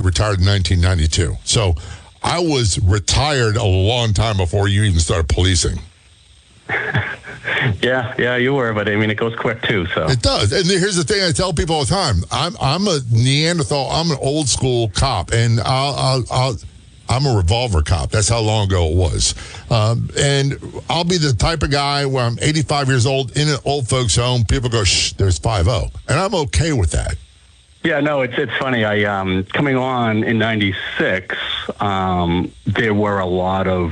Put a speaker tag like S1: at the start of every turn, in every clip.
S1: retired in 1992. So I was retired a long time before you even started policing.
S2: Yeah, you were, but I mean, it goes quick too. So
S1: it does. And here's the thing I tell people all the time: I'm a Neanderthal. I'm an old school cop, and I'm a revolver cop. That's how long ago it was. And I'll be the type of guy where I'm 85 years old in an old folks home. People go, shh, there's 5-0, and I'm okay with that.
S2: Yeah, no, it's funny. I coming on in '96, there were a lot of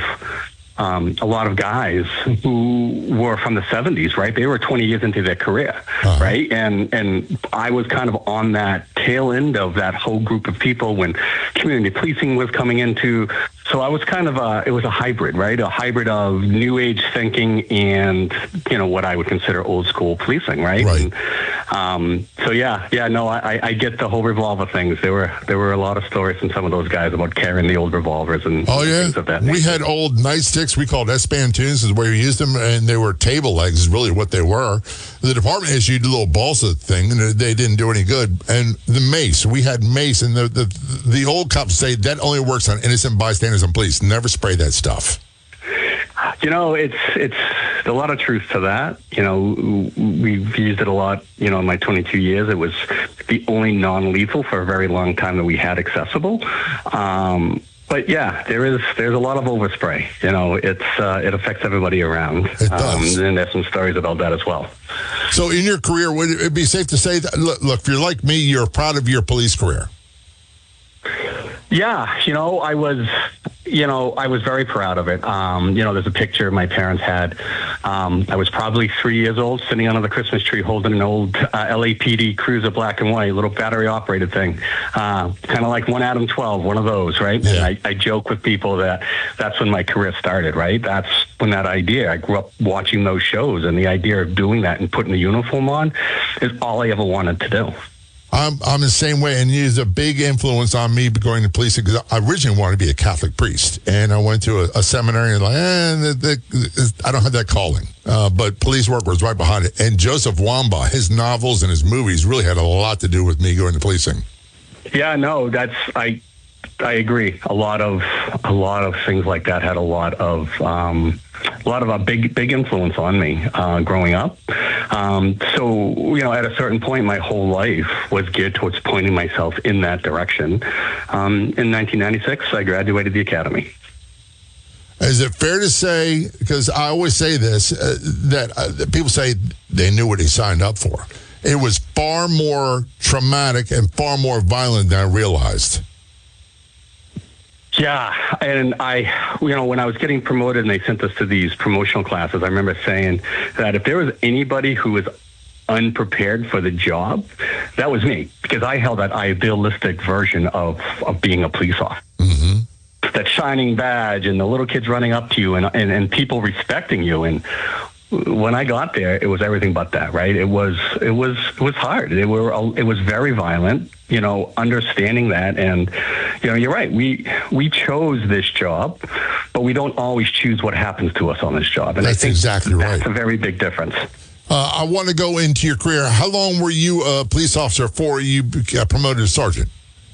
S2: guys who were from the 70s, right? They were 20 years into their career, right? And I was kind of on that tail end of that whole group of people when community policing was coming into. So I was kind of it was a hybrid, right? A hybrid of new age thinking and, what I would consider old school policing, right?
S1: Right.
S2: And, I get the whole revolver things. There were a lot of stories from some of those guys about carrying the old revolvers and things of that nature.
S1: We had old nightsticks we called S-Bantoons is where we used them, and they were table legs is really what they were. The department issued a little balsa thing, and they didn't do any good. And the mace, we had mace, and the old cops say that only works on innocent bystanders and police. Never spray that stuff.
S2: It's a lot of truth to that. We've used it a lot, in my 22 years. It was the only non-lethal for a very long time that we had accessible. But yeah, there's a lot of overspray. It affects everybody around.
S1: It does.
S2: And there's some stories about that as well.
S1: So in your career, would it be safe to say that, look, if you're like me, you're proud of your police career?
S2: Yeah, I was very proud of it. There's a picture my parents had. I was probably 3 years old, sitting under the Christmas tree, holding an old LAPD Cruiser, black and white, little battery operated thing, kind of like one Adam 12, one of those, right?
S1: Yeah.
S2: And I joke with people that's when my career started, right? That's when that idea. I grew up watching those shows, and the idea of doing that and putting the uniform on is all I ever wanted to do.
S1: I'm the same way, and he's a big influence on me going to policing because I originally wanted to be a Catholic priest, and I went to a seminary and I don't have that calling. But police work was right behind it. And Joseph Wambaugh, his novels and his movies really had a lot to do with me going to policing.
S2: Yeah, no, I agree. A lot of things like that had a lot of a big influence on me growing up. So at a certain point, my whole life was geared towards pointing myself in that direction. In 1996, I graduated the academy.
S1: Is it fair to say, because I always say this, that people say they knew what he signed up for? It was far more traumatic and far more violent than I realized.
S2: Yeah, and when I was getting promoted and they sent us to these promotional classes, I remember saying that if there was anybody who was unprepared for the job, that was me, because I held that idealistic version of being a police officer. Mm-hmm. That shining badge and the little kids running up to you and people respecting you. And when I got there, it was everything but that, right? It was hard. It was very violent, understanding that. And, you're right. We chose this job, but we don't always choose what happens to us on this job. And
S1: that's
S2: I think
S1: exactly right.
S2: That's a very big difference.
S1: I want to go into your career. How long were you a police officer before you got promoted to sergeant?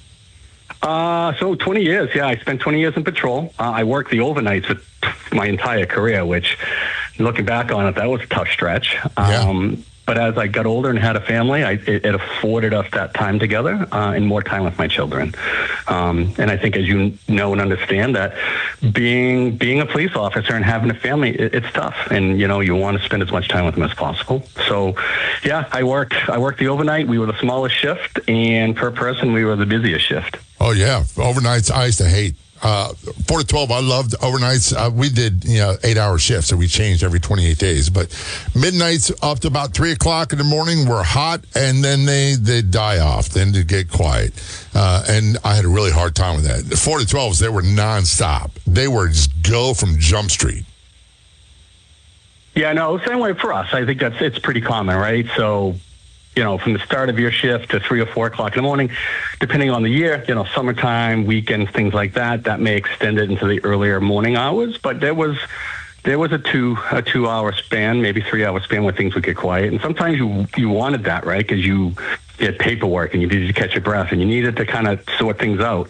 S2: So 20 years. Yeah, I spent 20 years in patrol. I worked the overnights with my entire career, which, looking back on it, that was a tough stretch.
S1: Yeah.
S2: But as I got older and had a family, it afforded us that time together and more time with my children. And I think, as you know and understand, that being a police officer and having a family, it's tough. And, you want to spend as much time with them as possible. So, yeah, I worked the overnight. We were the smallest shift, and per person, we were the busiest shift.
S1: Oh, yeah. Overnights, I used to hate. 4 to 12, I loved overnights. We did, 8-hour shifts, so we changed every 28 days. But midnights up to about 3 o'clock in the morning were hot, and then they die off. Then they get quiet. And I had a really hard time with that. The 4 to 12s, they were nonstop. They were just go from Jump Street.
S2: Yeah, no, same way for us. I think it's pretty common, right? So, from the start of your shift to 3 or 4 o'clock in the morning, depending on the year, summertime, weekends, things like that may extend it into the earlier morning hours. But there was a 2 hour span, maybe 3 hour span where things would get quiet. And sometimes you wanted that, right? Because you had paperwork and you needed to catch your breath and you needed to kind of sort things out.